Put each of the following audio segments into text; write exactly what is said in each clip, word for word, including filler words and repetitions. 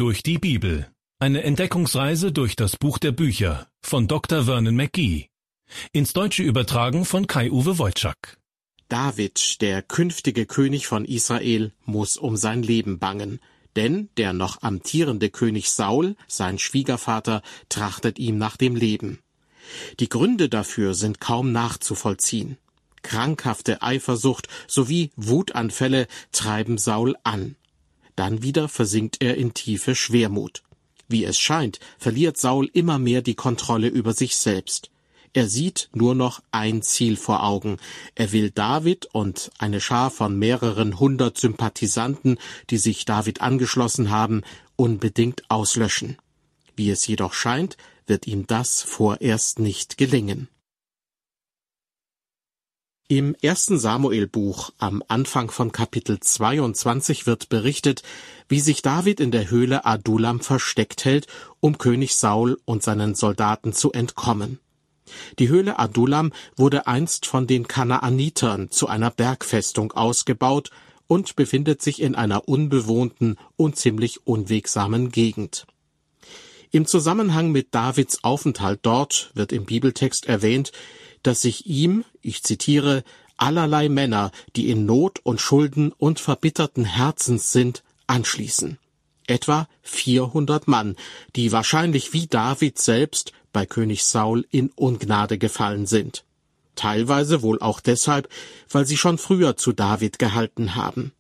Durch die Bibel. Eine Entdeckungsreise durch das Buch der Bücher von Doktor Vernon McGee. Ins Deutsche übertragen von Kai-Uwe Wojczak. David, der künftige König von Israel, muss um sein Leben bangen, denn der noch amtierende König Saul, sein Schwiegervater, trachtet ihm nach dem Leben. Die Gründe dafür sind kaum nachzuvollziehen. Krankhafte Eifersucht sowie Wutanfälle treiben Saul an. Dann wieder versinkt er in tiefe Schwermut. Wie es scheint, verliert Saul immer mehr die Kontrolle über sich selbst. Er sieht nur noch ein Ziel vor Augen. Er will David und eine Schar von mehreren hundert Sympathisanten, die sich David angeschlossen haben, unbedingt auslöschen. Wie es jedoch scheint, wird ihm das vorerst nicht gelingen. Im ersten Samuelbuch, am Anfang von Kapitel zweiundzwanzig, wird berichtet, wie sich David in der Höhle Adullam versteckt hält, um König Saul und seinen Soldaten zu entkommen. Die Höhle Adullam wurde einst von den Kanaanitern zu einer Bergfestung ausgebaut und befindet sich in einer unbewohnten und ziemlich unwegsamen Gegend. Im Zusammenhang mit Davids Aufenthalt dort wird im Bibeltext erwähnt, dass sich ihm, ich zitiere, allerlei Männer, die in Not und Schulden und verbitterten Herzens sind, anschließen. Etwa vierhundert Mann, die wahrscheinlich wie David selbst bei König Saul in Ungnade gefallen sind. Teilweise wohl auch deshalb, weil sie schon früher zu David gehalten haben.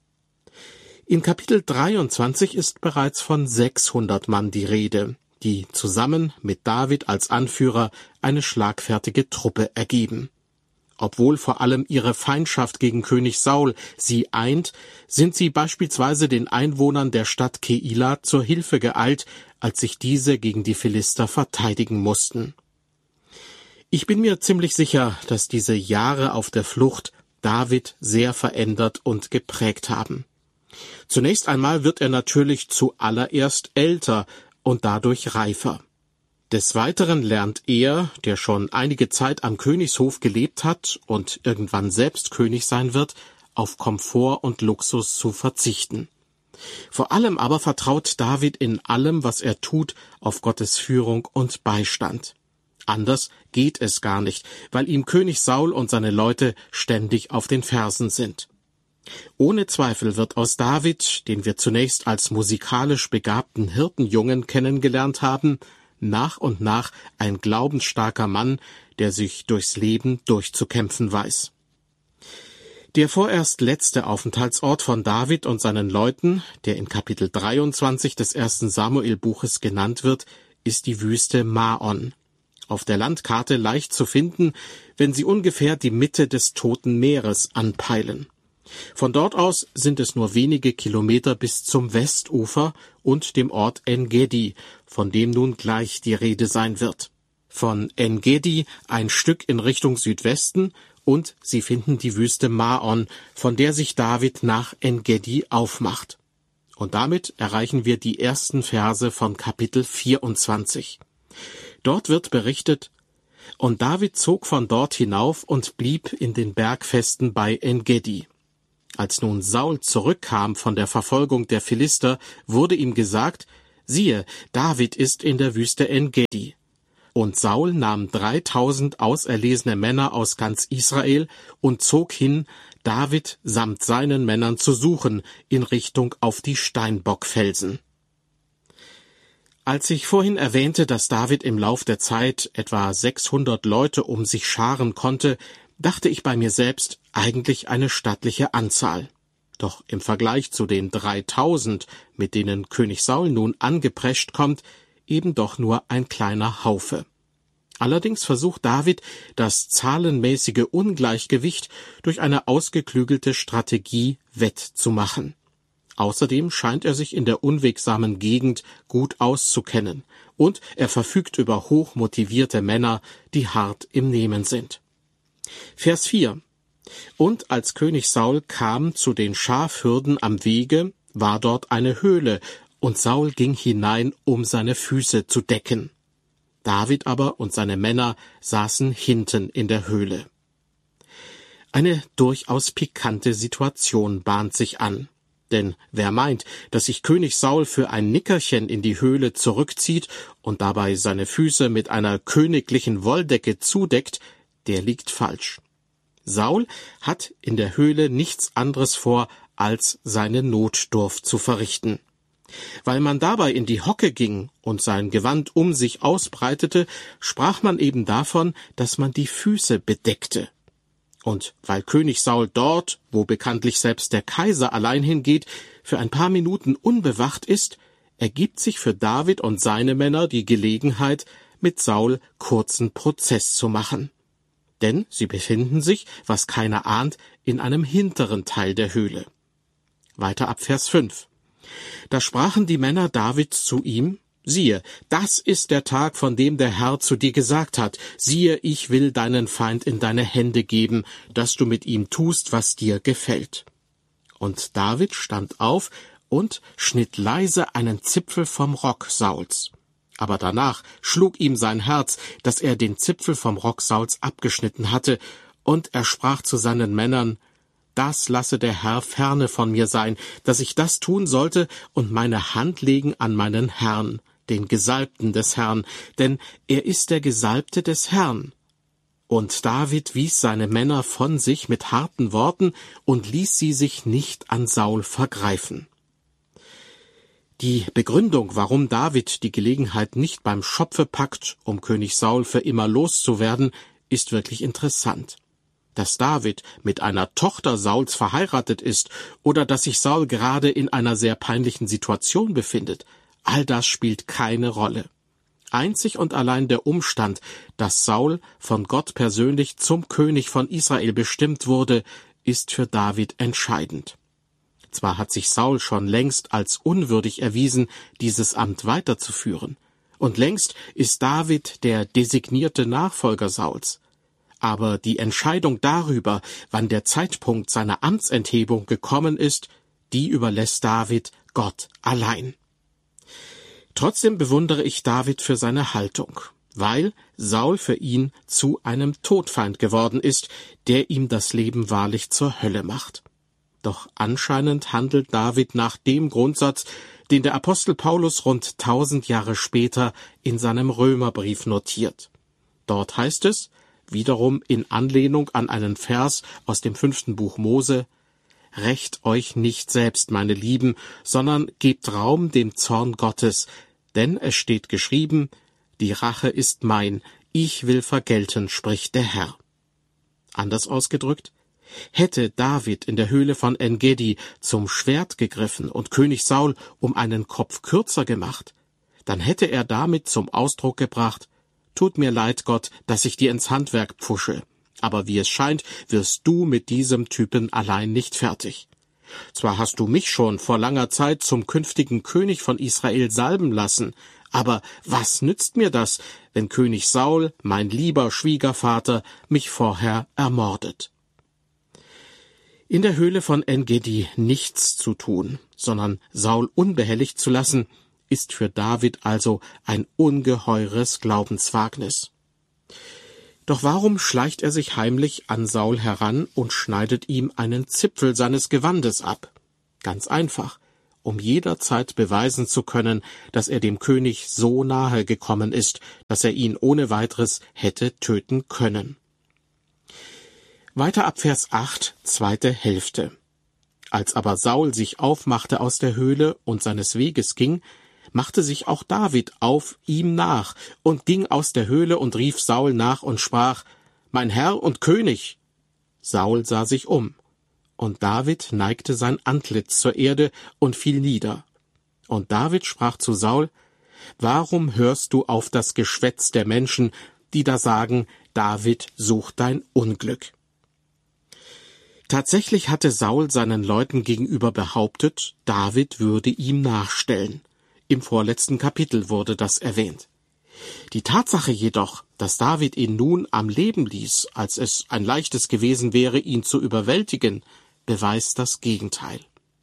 In Kapitel dreiundzwanzig ist bereits von sechshundert Mann die Rede, die zusammen mit David als Anführer eine schlagfertige Truppe ergeben. Obwohl vor allem ihre Feindschaft gegen König Saul sie eint, sind sie beispielsweise den Einwohnern der Stadt Keila zur Hilfe geeilt, als sich diese gegen die Philister verteidigen mussten. Ich bin mir ziemlich sicher, dass diese Jahre auf der Flucht David sehr verändert und geprägt haben. Zunächst einmal wird er natürlich zuallererst älter und dadurch reifer. Des Weiteren lernt er, der schon einige Zeit am Königshof gelebt hat und irgendwann selbst König sein wird, auf Komfort und Luxus zu verzichten. Vor allem aber vertraut David in allem, was er tut, auf Gottes Führung und Beistand. Anders geht es gar nicht, weil ihm König Saul und seine Leute ständig auf den Fersen sind. Ohne Zweifel wird aus David, den wir zunächst als musikalisch begabten Hirtenjungen kennengelernt haben, nach und nach ein glaubensstarker Mann, der sich durchs Leben durchzukämpfen weiß. Der vorerst letzte Aufenthaltsort von David und seinen Leuten, der in Kapitel dreiundzwanzig des ersten Samuelbuches genannt wird, ist die Wüste Maon. Auf der Landkarte leicht zu finden, wenn Sie ungefähr die Mitte des Toten Meeres anpeilen. Von dort aus sind es nur wenige Kilometer bis zum Westufer und dem Ort En-Gedi, von dem nun gleich die Rede sein wird. Von En-Gedi ein Stück in Richtung Südwesten und Sie finden die Wüste Maon, von der sich David nach En-Gedi aufmacht. Und damit erreichen wir die ersten Verse von Kapitel vierundzwanzig. Dort wird berichtet: Und David zog von dort hinauf und blieb in den Bergfesten bei En-Gedi. Als nun Saul zurückkam von der Verfolgung der Philister, wurde ihm gesagt: Siehe, David ist in der Wüste En-Gedi. Und Saul nahm dreitausend auserlesene Männer aus ganz Israel und zog hin, David samt seinen Männern zu suchen, in Richtung auf die Steinbockfelsen. Als ich vorhin erwähnte, dass David im Lauf der Zeit etwa sechshundert Leute um sich scharen konnte, dachte ich bei mir selbst, eigentlich eine stattliche Anzahl. Doch im Vergleich zu den dreitausend, mit denen König Saul nun angeprescht kommt, eben doch nur ein kleiner Haufe. Allerdings versucht David, das zahlenmäßige Ungleichgewicht durch eine ausgeklügelte Strategie wettzumachen. Außerdem scheint er sich in der unwegsamen Gegend gut auszukennen, und er verfügt über hochmotivierte Männer, die hart im Nehmen sind. Vers vier. Und als König Saul kam zu den Schafhürden am Wege, war dort eine Höhle, und Saul ging hinein, um seine Füße zu decken. David aber und seine Männer saßen hinten in der Höhle. Eine durchaus pikante Situation bahnt sich an. Denn wer meint, dass sich König Saul für ein Nickerchen in die Höhle zurückzieht und dabei seine Füße mit einer königlichen Wolldecke zudeckt, der liegt falsch. Saul hat in der Höhle nichts anderes vor, als seine Notdurft zu verrichten. Weil man dabei in die Hocke ging und sein Gewand um sich ausbreitete, sprach man eben davon, dass man die Füße bedeckte. Und weil König Saul dort, wo bekanntlich selbst der Kaiser allein hingeht, für ein paar Minuten unbewacht ist, ergibt sich für David und seine Männer die Gelegenheit, mit Saul kurzen Prozess zu machen. Denn sie befinden sich, was keiner ahnt, in einem hinteren Teil der Höhle. Weiter ab Vers fünf. Da sprachen die Männer Davids zu ihm: Siehe, das ist der Tag, von dem der Herr zu dir gesagt hat, siehe, ich will deinen Feind in deine Hände geben, dass du mit ihm tust, was dir gefällt. Und David stand auf und schnitt leise einen Zipfel vom Rock Sauls. Aber danach schlug ihm sein Herz, dass er den Zipfel vom Rock Sauls abgeschnitten hatte, und er sprach zu seinen Männern: Das lasse der Herr ferne von mir sein, dass ich das tun sollte und meine Hand legen an meinen Herrn, den Gesalbten des Herrn, denn er ist der Gesalbte des Herrn. Und David wies seine Männer von sich mit harten Worten und ließ sie sich nicht an Saul vergreifen. Die Begründung, warum David die Gelegenheit nicht beim Schopfe packt, um König Saul für immer loszuwerden, ist wirklich interessant. Dass David mit einer Tochter Sauls verheiratet ist oder dass sich Saul gerade in einer sehr peinlichen Situation befindet, all das spielt keine Rolle. Einzig und allein der Umstand, dass Saul von Gott persönlich zum König von Israel bestimmt wurde, ist für David entscheidend. Zwar hat sich Saul schon längst als unwürdig erwiesen, dieses Amt weiterzuführen, und längst ist David der designierte Nachfolger Sauls. Aber die Entscheidung darüber, wann der Zeitpunkt seiner Amtsenthebung gekommen ist, die überlässt David Gott allein. Trotzdem bewundere ich David für seine Haltung, weil Saul für ihn zu einem Todfeind geworden ist, der ihm das Leben wahrlich zur Hölle macht. Doch anscheinend handelt David nach dem Grundsatz, den der Apostel Paulus rund tausend Jahre später in seinem Römerbrief notiert. Dort heißt es, wiederum in Anlehnung an einen Vers aus dem fünften Buch Mose: Rächt euch nicht selbst, meine Lieben, sondern gebt Raum dem Zorn Gottes, denn es steht geschrieben: Die Rache ist mein, ich will vergelten, spricht der Herr. Anders ausgedrückt: Hätte David in der Höhle von En-Gedi zum Schwert gegriffen und König Saul um einen Kopf kürzer gemacht, dann hätte er damit zum Ausdruck gebracht: Tut mir leid, Gott, dass ich dir ins Handwerk pfusche, aber wie es scheint, wirst du mit diesem Typen allein nicht fertig. Zwar hast du mich schon vor langer Zeit zum künftigen König von Israel salben lassen, aber was nützt mir das, wenn König Saul, mein lieber Schwiegervater, mich vorher ermordet? In der Höhle von En-Gedi nichts zu tun, sondern Saul unbehelligt zu lassen, ist für David also ein ungeheures Glaubenswagnis. Doch warum schleicht er sich heimlich an Saul heran und schneidet ihm einen Zipfel seines Gewandes ab? Ganz einfach, um jederzeit beweisen zu können, dass er dem König so nahe gekommen ist, dass er ihn ohne weiteres hätte töten können. Weiter ab Vers acht, zweite Hälfte. Als aber Saul sich aufmachte aus der Höhle und seines Weges ging, machte sich auch David auf ihm nach und ging aus der Höhle und rief Saul nach und sprach: Mein Herr und König! Saul sah sich um, und David neigte sein Antlitz zur Erde und fiel nieder. Und David sprach zu Saul: Warum hörst du auf das Geschwätz der Menschen, die da sagen, David sucht dein Unglück? Tatsächlich hatte Saul seinen Leuten gegenüber behauptet, David würde ihm nachstellen. Im vorletzten Kapitel wurde das erwähnt. Die Tatsache jedoch, dass David ihn nun am Leben ließ, als es ein leichtes gewesen wäre, ihn zu überwältigen, beweist das Gegenteil.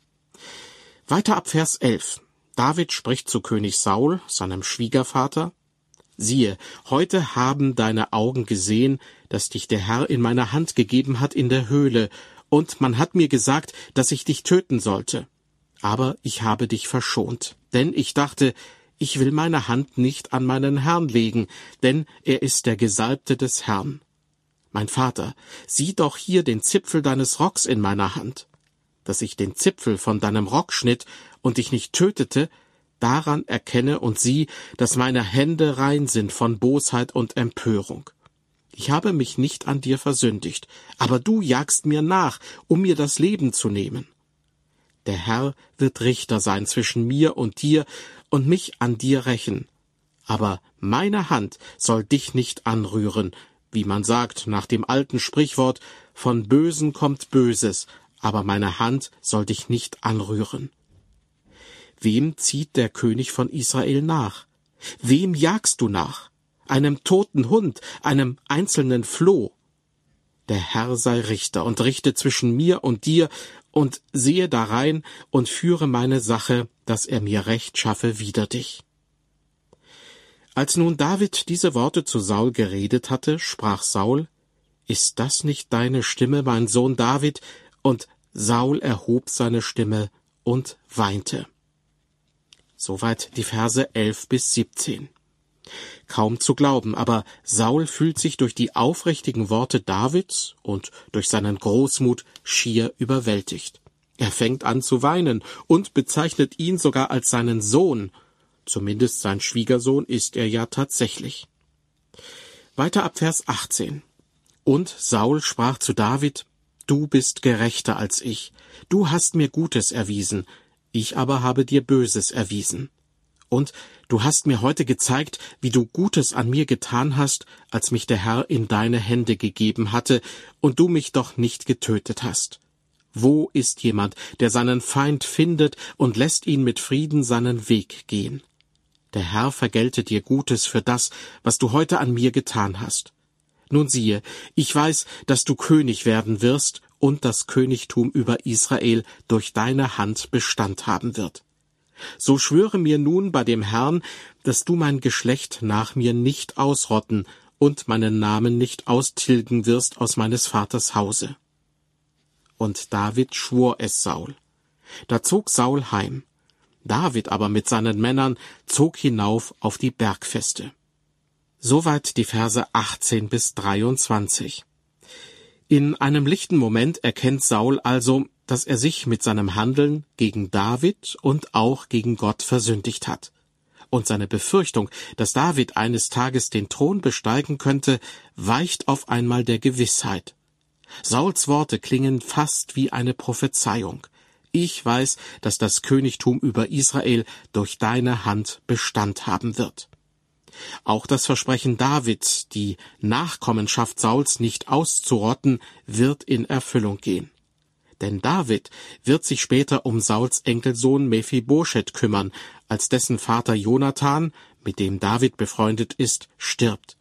Weiter ab Vers elf. David spricht zu König Saul, seinem Schwiegervater: Siehe, heute haben deine Augen gesehen, dass dich der Herr in meine Hand gegeben hat in der Höhle, und man hat mir gesagt, dass ich dich töten sollte. Aber ich habe dich verschont, denn ich dachte, ich will meine Hand nicht an meinen Herrn legen, denn er ist der Gesalbte des Herrn. Mein Vater, sieh doch hier den Zipfel deines Rocks in meiner Hand. Dass ich den Zipfel von deinem Rock schnitt und dich nicht tötete, daran erkenne und sieh, dass meine Hände rein sind von Bosheit und Empörung. Ich habe mich nicht an dir versündigt, aber du jagst mir nach, um mir das Leben zu nehmen. Der Herr wird Richter sein zwischen mir und dir und mich an dir rächen. Aber meine Hand soll dich nicht anrühren, wie man sagt nach dem alten Sprichwort, von Bösen kommt Böses, aber meine Hand soll dich nicht anrühren. Wem zieht der König von Israel nach? Wem jagst du nach? Einem toten Hund, einem einzelnen Floh? Der Herr sei Richter und richte zwischen mir und dir und sehe darein und führe meine Sache, dass er mir Recht schaffe wider dich. Als nun David diese Worte zu Saul geredet hatte, sprach Saul, »Ist das nicht deine Stimme, mein Sohn David?« Und Saul erhob seine Stimme und weinte. Soweit die Verse elf bis siebzehn. Kaum zu glauben, aber Saul fühlt sich durch die aufrichtigen Worte Davids und durch seinen Großmut schier überwältigt. Er fängt an zu weinen und bezeichnet ihn sogar als seinen Sohn. Zumindest sein Schwiegersohn ist er ja tatsächlich. Weiter ab Vers achtzehn. Und Saul sprach zu David, »Du bist gerechter als ich. Du hast mir Gutes erwiesen, ich aber habe dir Böses erwiesen. Und du hast mir heute gezeigt, wie du Gutes an mir getan hast, als mich der Herr in deine Hände gegeben hatte und du mich doch nicht getötet hast. Wo ist jemand, der seinen Feind findet und lässt ihn mit Frieden seinen Weg gehen? Der Herr vergelte dir Gutes für das, was du heute an mir getan hast. Nun siehe, ich weiß, dass du König werden wirst und das Königtum über Israel durch deine Hand Bestand haben wird. So schwöre mir nun bei dem Herrn, dass du mein Geschlecht nach mir nicht ausrotten und meinen Namen nicht austilgen wirst aus meines Vaters Hause.« Und David schwor es Saul. Da zog Saul heim. David aber mit seinen Männern zog hinauf auf die Bergfeste. Soweit die Verse achtzehn bis dreiundzwanzig. In einem lichten Moment erkennt Saul also, dass er sich mit seinem Handeln gegen David und auch gegen Gott versündigt hat. Und seine Befürchtung, dass David eines Tages den Thron besteigen könnte, weicht auf einmal der Gewissheit. Sauls Worte klingen fast wie eine Prophezeiung. Ich weiß, dass das Königtum über Israel durch deine Hand Bestand haben wird. Auch das Versprechen Davids, die Nachkommenschaft Sauls nicht auszurotten, wird in Erfüllung gehen. Denn David wird sich später um Sauls Enkelsohn Mephibosheth kümmern, als dessen Vater Jonathan, mit dem David befreundet ist, stirbt.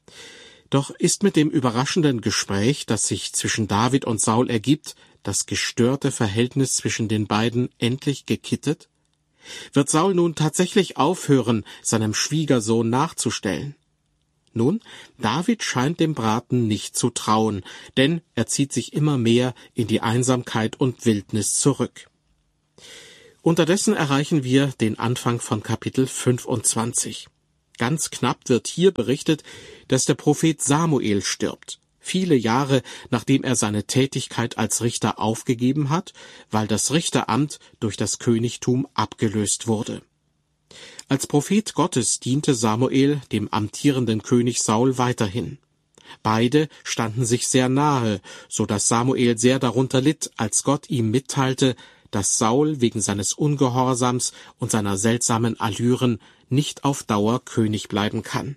Doch ist mit dem überraschenden Gespräch, das sich zwischen David und Saul ergibt, das gestörte Verhältnis zwischen den beiden endlich gekittet? Wird Saul nun tatsächlich aufhören, seinem Schwiegersohn nachzustellen? Nun, David scheint dem Braten nicht zu trauen, denn er zieht sich immer mehr in die Einsamkeit und Wildnis zurück. Unterdessen erreichen wir den Anfang von Kapitel fünfundzwanzig. Ganz knapp wird hier berichtet, dass der Prophet Samuel stirbt, viele Jahre nachdem er seine Tätigkeit als Richter aufgegeben hat, weil das Richteramt durch das Königtum abgelöst wurde. Als Prophet Gottes diente Samuel dem amtierenden König Saul weiterhin. Beide standen sich sehr nahe, so dass Samuel sehr darunter litt, als Gott ihm mitteilte, dass Saul wegen seines Ungehorsams und seiner seltsamen Allüren nicht auf Dauer König bleiben kann.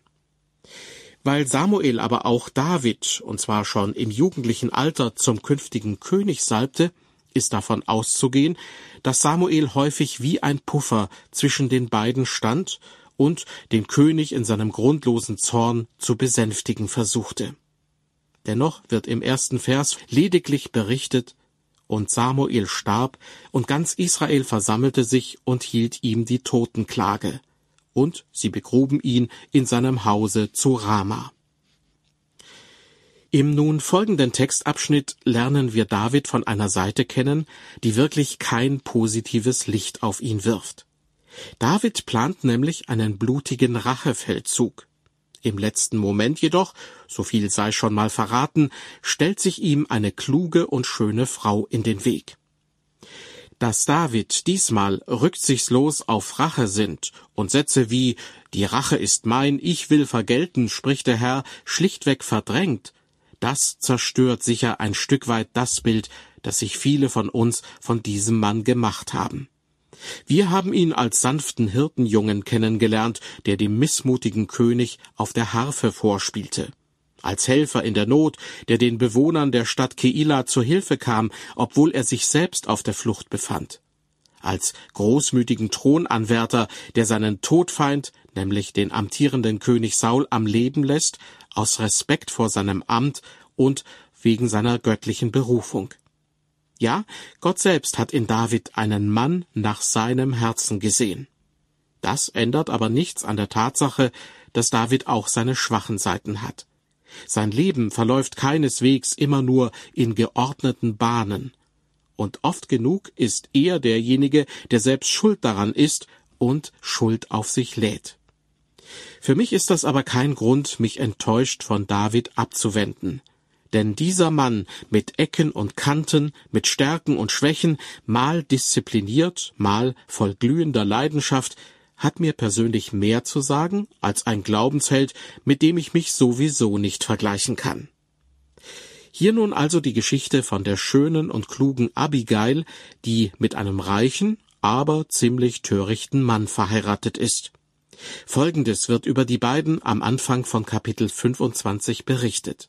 Weil Samuel aber auch David, und zwar schon im jugendlichen Alter, zum künftigen König salbte, ist davon auszugehen, dass Samuel häufig wie ein Puffer zwischen den beiden stand und den König in seinem grundlosen Zorn zu besänftigen versuchte. Dennoch wird im ersten Vers lediglich berichtet, und Samuel starb, und ganz Israel versammelte sich und hielt ihm die Totenklage, und sie begruben ihn in seinem Hause zu Rama. Im nun folgenden Textabschnitt lernen wir David von einer Seite kennen, die wirklich kein positives Licht auf ihn wirft. David plant nämlich einen blutigen Rachefeldzug. Im letzten Moment jedoch, so viel sei schon mal verraten, stellt sich ihm eine kluge und schöne Frau in den Weg. Dass David diesmal rücksichtslos auf Rache sinnt und Sätze wie »Die Rache ist mein, ich will vergelten«, spricht der Herr, schlichtweg verdrängt, das zerstört sicher ein Stück weit das Bild, das sich viele von uns von diesem Mann gemacht haben. Wir haben ihn als sanften Hirtenjungen kennengelernt, der dem missmutigen König auf der Harfe vorspielte. Als Helfer in der Not, der den Bewohnern der Stadt Keila zur Hilfe kam, obwohl er sich selbst auf der Flucht befand. Als großmütigen Thronanwärter, der seinen Todfeind, nämlich den amtierenden König Saul, am Leben lässt, aus Respekt vor seinem Amt und wegen seiner göttlichen Berufung. Ja, Gott selbst hat in David einen Mann nach seinem Herzen gesehen. Das ändert aber nichts an der Tatsache, dass David auch seine schwachen Seiten hat. Sein Leben verläuft keineswegs immer nur in geordneten Bahnen. Und oft genug ist er derjenige, der selbst schuld daran ist und Schuld auf sich lädt. Für mich ist das aber kein Grund, mich enttäuscht von David abzuwenden. Denn dieser Mann mit Ecken und Kanten, mit Stärken und Schwächen, mal diszipliniert, mal voll glühender Leidenschaft, hat mir persönlich mehr zu sagen als ein Glaubensheld, mit dem ich mich sowieso nicht vergleichen kann. Hier nun also die Geschichte von der schönen und klugen Abigail, die mit einem reichen, aber ziemlich törichten Mann verheiratet ist. Folgendes wird über die beiden am Anfang von Kapitel fünfundzwanzig berichtet.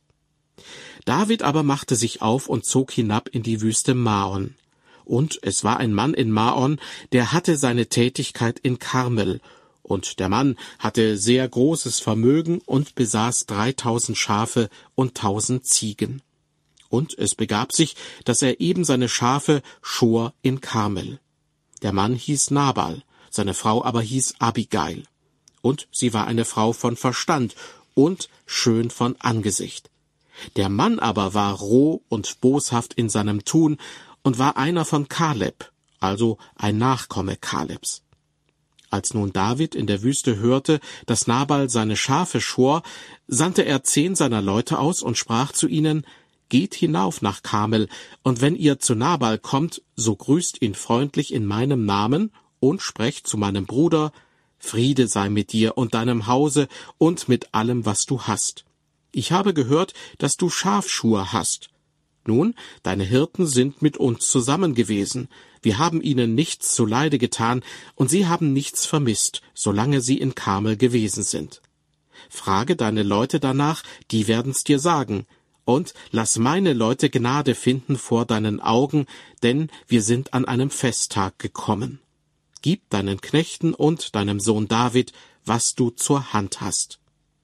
David aber machte sich auf und zog hinab in die Wüste Maon. Und es war ein Mann in Maon, der hatte seine Tätigkeit in Karmel. Und der Mann hatte sehr großes Vermögen und besaß dreitausend Schafe und tausend Ziegen. Und es begab sich, dass er eben seine Schafe schor in Karmel. Der Mann hieß Nabal, seine Frau aber hieß Abigail. Und sie war eine Frau von Verstand und schön von Angesicht. Der Mann aber war roh und boshaft in seinem Tun und war einer von Kaleb, also ein Nachkomme Kalebs. Als nun David in der Wüste hörte, dass Nabal seine Schafe schor, sandte er zehn seiner Leute aus und sprach zu ihnen, »Geht hinauf nach Karmel, und wenn ihr zu Nabal kommt, so grüßt ihn freundlich in meinem Namen und sprecht zu meinem Bruder, Friede sei mit dir und deinem Hause und mit allem, was du hast. Ich habe gehört, dass du Schafschur hast. Nun, deine Hirten sind mit uns zusammen gewesen. Wir haben ihnen nichts zuleide getan, und sie haben nichts vermisst, solange sie in Karmel gewesen sind. Frage deine Leute danach, die werden's dir sagen. Und lass meine Leute Gnade finden vor deinen Augen, denn wir sind an einem Festtag gekommen. Gib deinen Knechten und deinem Sohn David, was du zur Hand hast.«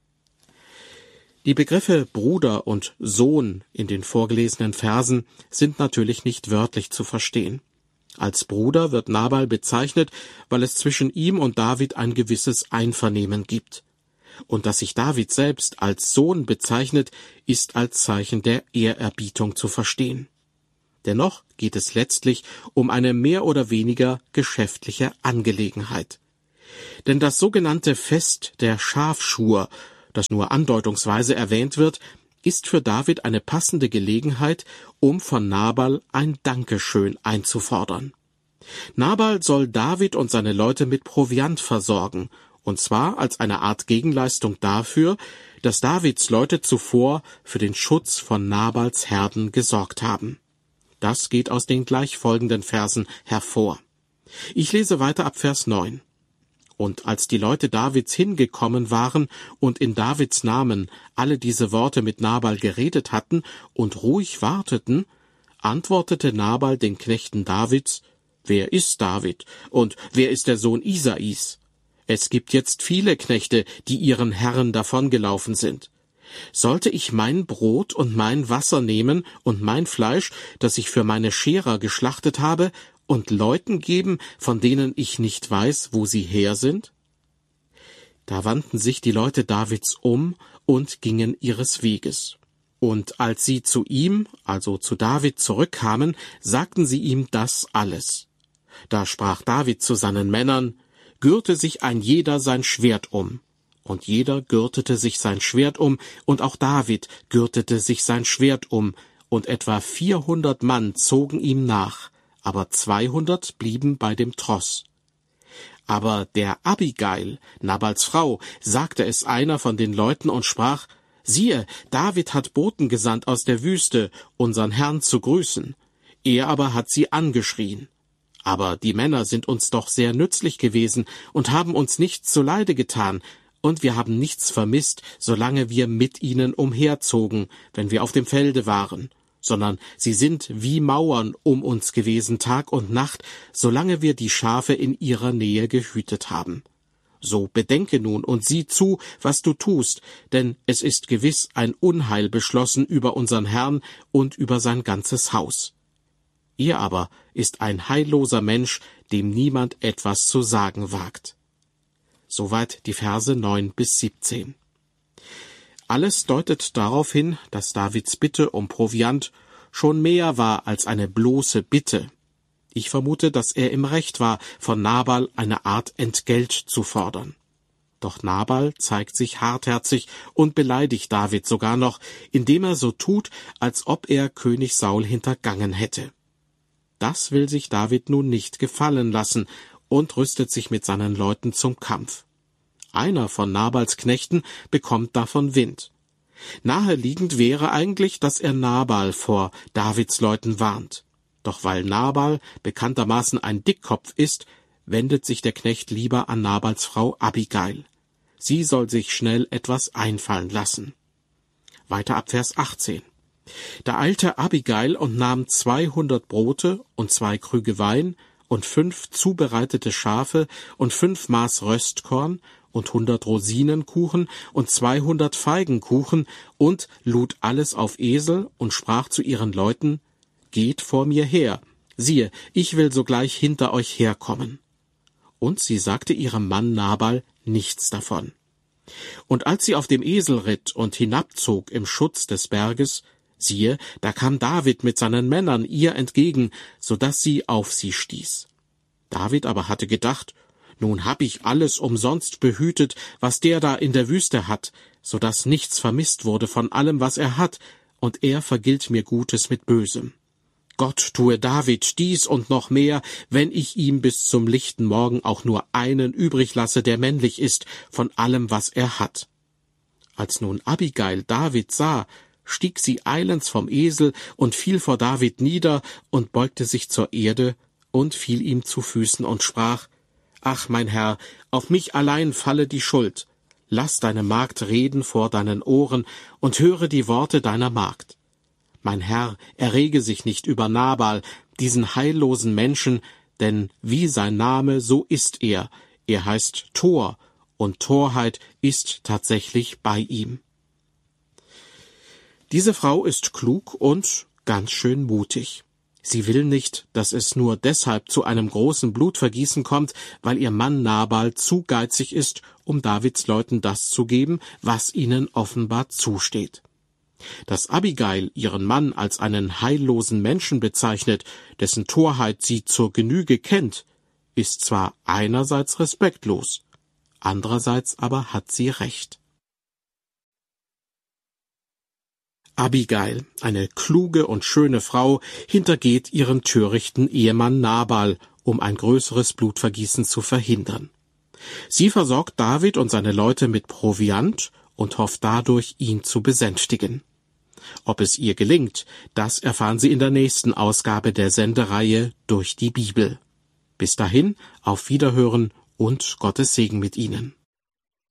Die Begriffe Bruder und Sohn in den vorgelesenen Versen sind natürlich nicht wörtlich zu verstehen. Als Bruder wird Nabal bezeichnet, weil es zwischen ihm und David ein gewisses Einvernehmen gibt. Und dass sich David selbst als Sohn bezeichnet, ist als Zeichen der Ehrerbietung zu verstehen. Dennoch geht es letztlich um eine mehr oder weniger geschäftliche Angelegenheit. Denn das sogenannte Fest der Schafschur, das nur andeutungsweise erwähnt wird, ist für David eine passende Gelegenheit, um von Nabal ein Dankeschön einzufordern. Nabal soll David und seine Leute mit Proviant versorgen, und zwar als eine Art Gegenleistung dafür, dass Davids Leute zuvor für den Schutz von Nabals Herden gesorgt haben. Das geht aus den gleich folgenden Versen hervor. Ich lese weiter ab Vers neun. Und als die Leute Davids hingekommen waren und in Davids Namen alle diese Worte mit Nabal geredet hatten und ruhig warteten, antwortete Nabal den Knechten Davids, »Wer ist David und wer ist der Sohn Isais? Es gibt jetzt viele Knechte, die ihren Herren davongelaufen sind. Sollte ich mein Brot und mein Wasser nehmen und mein Fleisch, das ich für meine Scherer geschlachtet habe, und Leuten geben, von denen ich nicht weiß, wo sie her sind?« Da wandten sich die Leute Davids um und gingen ihres Weges. Und als sie zu ihm, also zu David, zurückkamen, sagten sie ihm das alles. Da sprach David zu seinen Männern: Gürte sich ein jeder sein Schwert um. Und jeder gürtete sich sein Schwert um, und auch David gürtete sich sein Schwert um, und etwa vierhundert Mann zogen ihm nach, aber zweihundert blieben bei dem Tross. Aber der Abigail, Nabals Frau, sagte es einer von den Leuten und sprach: Siehe, David hat Boten gesandt aus der Wüste, unseren Herrn zu grüßen. Er aber hat sie angeschrien. Aber die Männer sind uns doch sehr nützlich gewesen und haben uns nichts zuleide getan, und wir haben nichts vermisst, solange wir mit ihnen umherzogen, wenn wir auf dem Felde waren, sondern sie sind wie Mauern um uns gewesen Tag und Nacht, solange wir die Schafe in ihrer Nähe gehütet haben. So bedenke nun und sieh zu, was du tust, denn es ist gewiss ein Unheil beschlossen über unseren Herrn und über sein ganzes Haus. Er aber ist ein heilloser Mensch, dem niemand etwas zu sagen wagt. Soweit die Verse neun bis siebzehn. Alles deutet darauf hin, dass Davids Bitte um Proviant schon mehr war als eine bloße Bitte. Ich vermute, dass er im Recht war, von Nabal eine Art Entgelt zu fordern. Doch Nabal zeigt sich hartherzig und beleidigt David sogar noch, indem er so tut, als ob er König Saul hintergangen hätte. Das will sich David nun nicht gefallen lassen und rüstet sich mit seinen Leuten zum Kampf. Einer von Nabals Knechten bekommt davon Wind. Naheliegend wäre eigentlich, dass er Nabal vor Davids Leuten warnt. Doch weil Nabal bekanntermaßen ein Dickkopf ist, wendet sich der Knecht lieber an Nabals Frau Abigail. Sie soll sich schnell etwas einfallen lassen. Weiter ab Vers achtzehn. Da eilte Abigail und nahm zweihundert Brote und zwei Krüge Wein und fünf zubereitete Schafe und fünf Maß Röstkorn und hundert Rosinenkuchen und zweihundert Feigenkuchen und lud alles auf Esel und sprach zu ihren Leuten: Geht vor mir her, siehe, ich will sogleich hinter euch herkommen. Und sie sagte ihrem Mann Nabal nichts davon. Und als sie auf dem Esel ritt und hinabzog im Schutz des Berges, siehe, da kam David mit seinen Männern ihr entgegen, so daß sie auf sie stieß. David aber hatte gedacht: Nun hab ich alles umsonst behütet, was der da in der Wüste hat, so daß nichts vermisst wurde von allem, was er hat, und er vergilt mir Gutes mit Bösem. Gott tue David dies und noch mehr, wenn ich ihm bis zum lichten Morgen auch nur einen übrig lasse, der männlich ist, von allem, was er hat. Als nun Abigail David sah, stieg sie eilends vom Esel und fiel vor David nieder und beugte sich zur Erde und fiel ihm zu Füßen und sprach: Ach, mein Herr, auf mich allein falle die Schuld. Lass deine Magd reden vor deinen Ohren und höre die Worte deiner Magd. Mein Herr, errege sich nicht über Nabal, diesen heillosen Menschen, denn wie sein Name, so ist er. Er heißt Tor, und Torheit ist tatsächlich bei ihm. Diese Frau ist klug und ganz schön mutig. Sie will nicht, dass es nur deshalb zu einem großen Blutvergießen kommt, weil ihr Mann Nabal zu geizig ist, um Davids Leuten das zu geben, was ihnen offenbar zusteht. Dass Abigail ihren Mann als einen heillosen Menschen bezeichnet, dessen Torheit sie zur Genüge kennt, ist zwar einerseits respektlos, andererseits aber hat sie recht. Abigail, eine kluge und schöne Frau, hintergeht ihren törichten Ehemann Nabal, um ein größeres Blutvergießen zu verhindern. Sie versorgt David und seine Leute mit Proviant und hofft dadurch, ihn zu besänftigen. Ob es ihr gelingt, das erfahren Sie in der nächsten Ausgabe der Sendereihe Durch die Bibel. Bis dahin, auf Wiederhören und Gottes Segen mit Ihnen.